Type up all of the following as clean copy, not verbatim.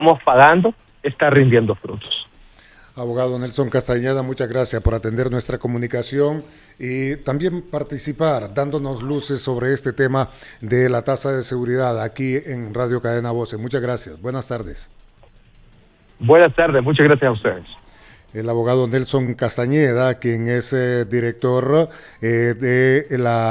estamos pagando está rindiendo frutos. Abogado Nelson Castañeda, muchas gracias por atender nuestra comunicación y también participar dándonos luces sobre este tema de la tasa de seguridad aquí en Radio Cadena Voces. Muchas gracias. Buenas tardes. Buenas tardes, muchas gracias a ustedes. El abogado Nelson Castañeda, quien es director de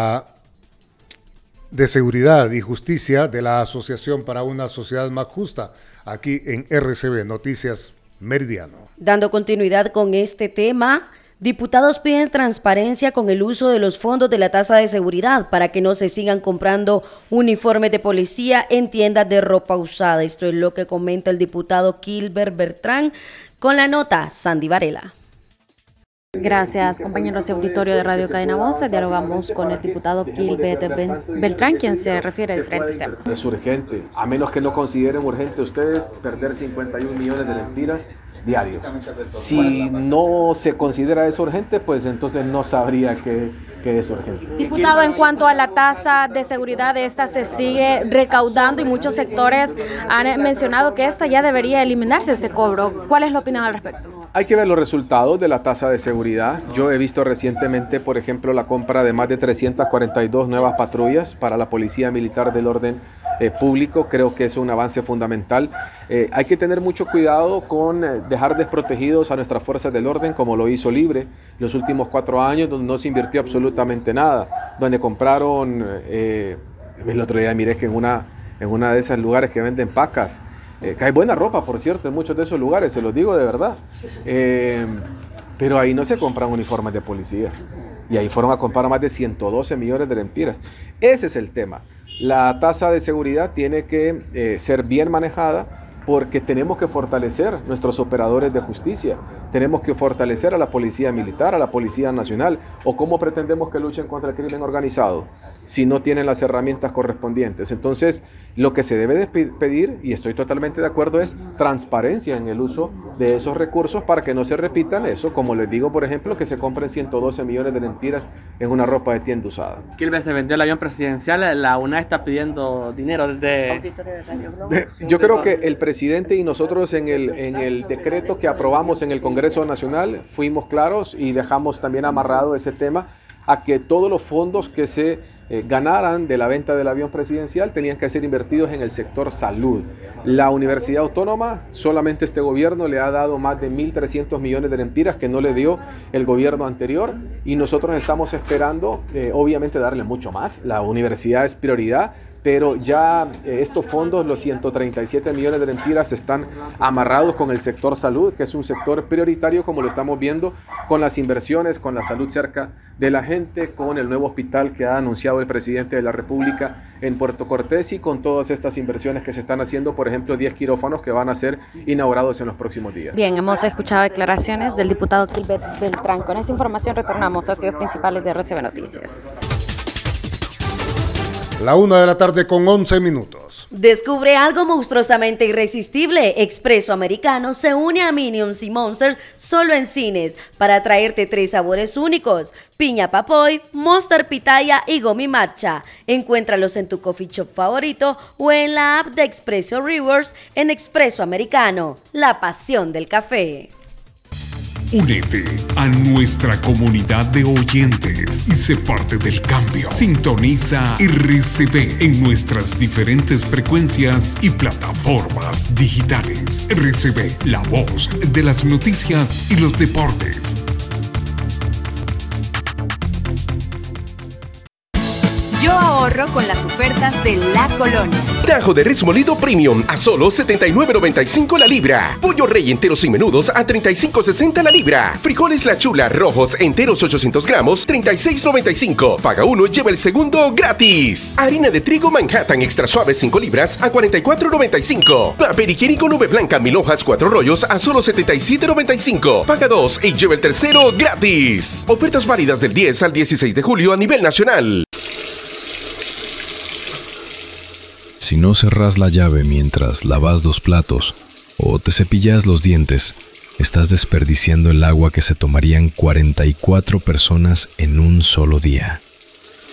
Seguridad y Justicia de la Asociación para una Sociedad Más Justa, aquí en RCB Noticias Meridiano. Dando continuidad con este tema, diputados piden transparencia con el uso de los fondos de la tasa de seguridad para que no se sigan comprando uniformes de policía en tiendas de ropa usada. Esto es lo que comenta el diputado Gilbert Beltrán con la nota Sandy Varela. Gracias, compañeros de auditorio de Radio Cadena Voces. Dialogamos con el diputado Gilbert Beltrán, quien se refiere a diferentes temas. Es urgente, a menos que no consideren urgente ustedes perder 51 millones de lempiras diarios. Si no se considera eso urgente, pues entonces no sabría que es urgente. Diputado, en cuanto a la tasa de seguridad, esta se sigue recaudando y muchos sectores han mencionado que esta ya debería eliminarse, este cobro. ¿Cuál es la opinión al respecto? Hay que ver los resultados de la tasa de seguridad. Yo he visto recientemente, por ejemplo, la compra de más de 342 nuevas patrullas para la Policía Militar del Orden Público. Creo que es un avance fundamental. Hay que tener mucho cuidado con dejar desprotegidos a nuestras fuerzas del orden, como lo hizo Libre los últimos 4 años, donde no se invirtió absolutamente nada, donde compraron, el otro día miré que en una de esos lugares que venden pacas, que hay buena ropa, por cierto, en muchos de esos lugares, se los digo de verdad, pero ahí no se compran uniformes de policía, y ahí fueron a comprar más de 112 millones de lempiras. Ese es el tema. La tasa de seguridad tiene que ser bien manejada, porque tenemos que fortalecer nuestros operadores de justicia, tenemos que fortalecer a la Policía Militar, a la Policía Nacional, o cómo pretendemos que luchen contra el crimen organizado si no tienen las herramientas correspondientes. Entonces, lo que se debe de pedir, y estoy totalmente de acuerdo, es transparencia en el uso de esos recursos para que no se repitan eso, como les digo, por ejemplo, que se compren 112 millones de lempiras en una ropa de tienda usada. Gilbert, se vendió el avión presidencial, la UNA está pidiendo dinero desde... Yo creo que el presidente y nosotros en el decreto que aprobamos en el Congreso Nacional fuimos claros y dejamos también amarrado ese tema a que todos los fondos que se ganaran de la venta del avión presidencial tenían que ser invertidos en el sector salud. La Universidad Autónoma, solamente este gobierno le ha dado más de 1.300 millones de lempiras que no le dio el gobierno anterior, y nosotros estamos esperando obviamente darle mucho más. La universidad es prioridad, pero ya estos fondos, los 137 millones de lempiras, están amarrados con el sector salud, que es un sector prioritario, como lo estamos viendo con las inversiones, con la salud cerca de la gente, con el nuevo hospital que ha anunciado el presidente de la República en Puerto Cortés, y con todas estas inversiones que se están haciendo, por ejemplo, 10 quirófanos que van a ser inaugurados en los próximos días. Bien, hemos escuchado declaraciones del diputado Gilbert Beltrán. Con esta información retornamos a Socios Principales de RCB Noticias. 1:11 p.m. Descubre algo monstruosamente irresistible. Expreso Americano se une a Minions y Monsters solo en cines para traerte 3 sabores únicos: piña papoy, Monster pitaya y gomi matcha. Encuéntralos en tu coffee shop favorito o en la app de Expreso Rewards en Expreso Americano, la pasión del café. Únete a nuestra comunidad de oyentes y sé parte del cambio. Sintoniza RCB en nuestras diferentes frecuencias y plataformas digitales. RCB, la voz de las noticias y los deportes. Yo ahorro con las ofertas de La Colonia. Tajo de res molido premium a solo $79.95 la libra. Pollo rey enteros y menudos a $35.60 la libra. Frijoles La Chula rojos enteros 800 gramos, $36.95. Paga uno y lleva el segundo gratis. Harina de trigo Manhattan extra suave 5 libras a $44.95. Papel higiénico Nube Blanca 1000 hojas 4 rollos a solo $77.95. Paga 2 y lleva el tercero gratis. Ofertas válidas del 10 al 16 de julio a nivel nacional. Si no cerrás la llave mientras lavas 2 platos o te cepillas los dientes, estás desperdiciando el agua que se tomarían 44 personas en un solo día.